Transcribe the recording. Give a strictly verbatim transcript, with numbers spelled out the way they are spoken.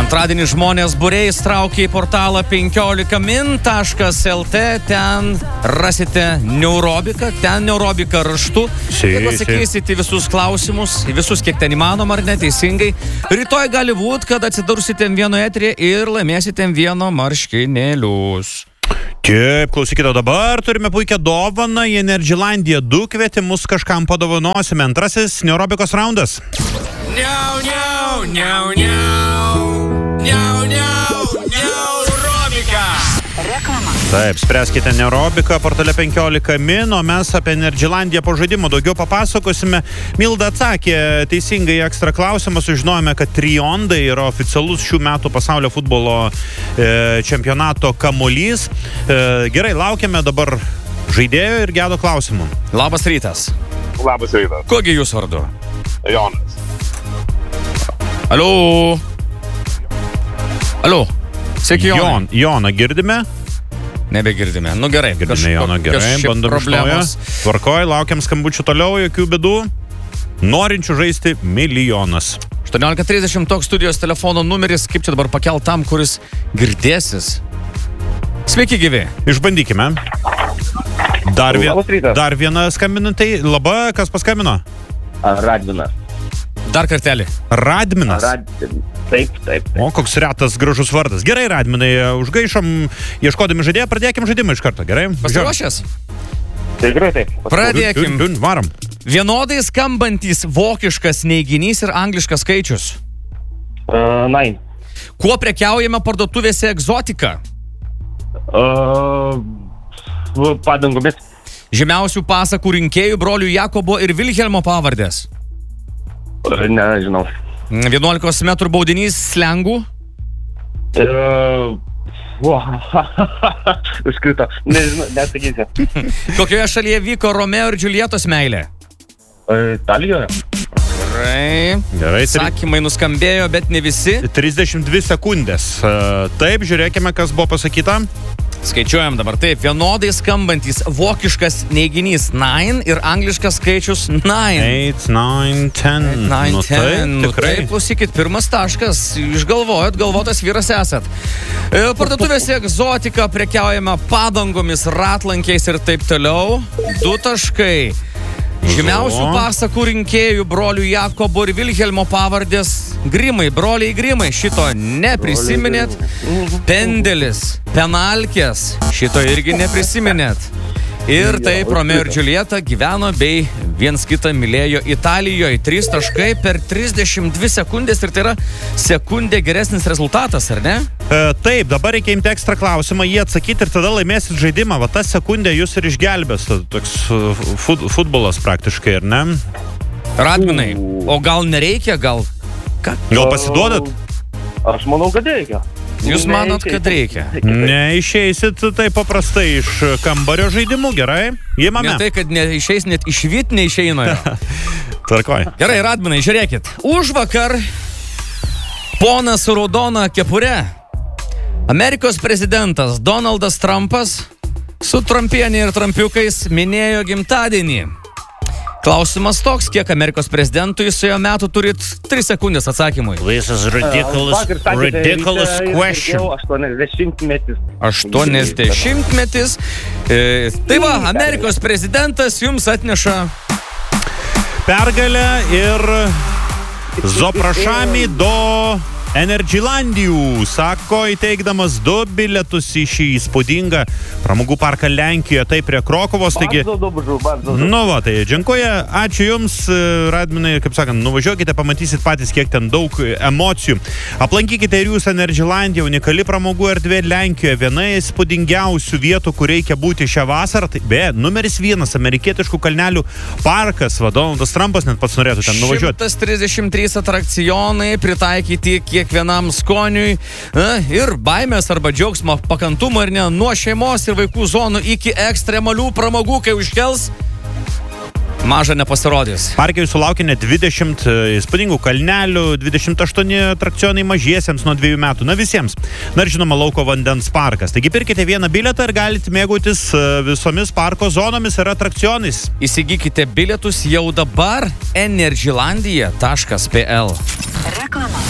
Antradienį žmonės būriais traukia į portalą penkiolika min taškas lt, ten rasite neurobiką, ten neurobika raštu. Si, ir pasikeisite visus klausimus, visus kiek ten įmanoma ar neteisingai. Rytoj gali būt, kad atsidursite vieno eterį ir laimėsite vieno marškinėlius. Taip, klausykite, dabar turime puikią dovaną į Energylandiją. Du kvietimus kažkam padovanosime. Antrasis neurobikos raundas. Niau, niau, niau, niau, niau, niau, neurobika. Reklama. Taip, spręskite neurobiką portale penkiolika min, o mes apie Energylandiją po žaidimo daugiau papasakosime. Milda atsakė teisingai ekstra klausimą, sužinojome, kad Triondai yra oficialus šių metų pasaulio futbolo e, čempionato kamuolys. E, gerai, laukiame dabar žaidėjo ir gedo klausimų. Labas rytas. Labas rytas. Kogi jūs vardu? Jonas. Alio. Alio. Sveiki, Jonai. Jon, Joną girdime? Nebegirdime. Nu gerai. Girdime Joną gerai, bandom iš naujo. Tvarkoj, laukiam skambučių toliau, jokių bėdų. Norinčių žaisti milijonas. aštuoniolika trisdešimt toks studijos telefono numeris, kaip čia dabar pakelt tam, kuris girdėsis. Sveiki, gyvi. Išbandykime. Dar, vien, Labas rytas. dar viena skambinantai. Laba, kas paskambino? Radvinas. Dar kartelį. Radminas. Radvinas. Taip, taip, taip. O, koks retas gražus vardas. Gerai, Radminai, užgaišom, ieškodami žaidėją, pradėkim žaidimą iš karto, gerai? Pasiruošęs? Tikrai taip. Pradėkim. Dun, dun, varom. Vienodai skambantys vokiškas neiginys ir angliškas skaičius. Uh, nine. Kuo prekiaujame parduotuvėse egzotika? Uh, padangomis. Žymiausių pasakų rinkėjų brolių Jakobo ir Vilhelmo pavardės. Uh, nežinau. vienuolikos metrų baudinys slengų. Uh, Užkrito. Nežinau, nesakysiu. Kokioje šalyje vyko Romeo ir Džiuljetos meilė? Uh, Italijoje. Gerai. Gerai, tri- Sakymai nuskambėjo, bet ne visi. trisdešimt dvi sekundės. Uh, taip, žiūrėkime, kas buvo pasakyta. Skaičiuojam dabar taip. Vienodai skambantys vokiškas neiginys nine ir angliškas skaičius nine. eight, nine, ten. nine, Nu, ten. taip, Nu, tikrai. taip, klausykit, pirmas taškas. Išgalvojot, galvotas vyras esat. E, Parduotuvėse egzotika, prekiaujame padangomis, ratlankiais ir taip toliau. Du taškai. Žymiausių pasakų rinkėjų brolių Jakobo ir Vilhelmo pavardės Grimai, broliai Grimai. Šito neprisiminėt. Pendelis, penalkės. Šito irgi neprisiminėt. Ir taip Romeo ir Džiuljeta gyveno bei viens kitą mylėjo Italijoje. Trys taškai per trisdešimt dvi sekundės ir tai yra sekundė geresnis rezultatas, ar ne? E, taip, dabar reikia imti ekstra klausimą, jį atsakyti ir tada laimėsit žaidimą. Va ta sekundė jūs ir išgelbės. Toks fut, futbolas praktiškai, ar ne? Radminai, o gal nereikia, gal... Ką? Gal pasiduodat? Aš manau, kad reikia. Jūs manot, kad reikia? Neišeisit taip paprastai iš kambario žaidimų, gerai? Įmame. Ne tai, kad neišeis, net išvyt neišeina jo. Tvarkoj. Gerai, Radminai, žiūrėkit. Už vakar ponas su raudona kepure, Amerikos prezidentas Donaldas Trumpas su trumpienė ir trumpiukais minėjo gimtadienį. Klausimas toks, kiek Amerikos prezidentui suėjo metų, turit tris sekundės atsakymui. This is ridiculous, ridiculous question. aštuoniasdešimtmetis. aštuoniasdešimtmetis. E, tai va, Amerikos prezidentas jums atneša Pergalę ir Zoprašami do Energylandijų, sako, įteikdamas du bilietus į šį įspūdingą pramogų parką Lenkijoje, tai prie Krokovos, taigi... Bardzo dobrze, bardzo dobrze. Nu va, tai dėkuoju, ačiū Jums, Radminai, kaip sakant, nuvažiuokite, pamatysit patys, kiek ten daug emocijų. Aplankykite ir Jūs Energylandiją, unikali pramogų erdvė Lenkijoje, viena įspūdingiausių vietų, kur reikia būti šią vasarą. Tai, be, numeris vienas, amerikietiškų kalnelių parkas, va, Donaldas Trumpas net pats norėtų ten nuvažiuoti. šimtas trisdešimt trys atrakcionai pritaikyti kiekvienam skoniui, na, ir baimės arba džiaugsmo, pakantumo ir ne, nuo šeimos ir vaikų zonų iki ekstremalių pramogų, kai užkels, maža nepasirodys. Parke jūsų laukia net dvidešimt įspūdingų kalnelių, dvidešimt aštuoni atrakcionai mažiesiems nuo dviejų metų, na visiems. Na ir žinoma, lauko vandens parkas. Taigi pirkite vieną bilietą ir galite mėgautis visomis parko zonomis ir atrakcionais. Įsigykite bilietus jau dabar energylandija taškas p l. Reklama.